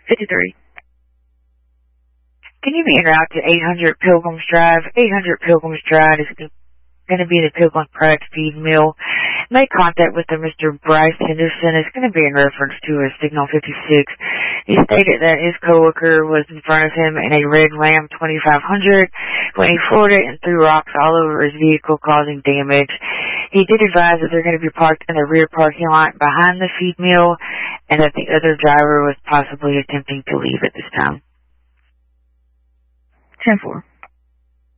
53. Can you be en route to 800 Pilgrims Drive? 800 Pilgrims Drive is going to be the Pilgrim Pride feed mill. Make contact with Mr. Bryce Henderson. It's going to be in reference to a Signal 56. He stated that his coworker was in front of him in a red Ram 2500 when he floored it and threw rocks all over his vehicle, causing damage. He did advise that they're going to be parked in the rear parking lot behind the feed mill and that the other driver was possibly attempting to leave at this time. 10-4.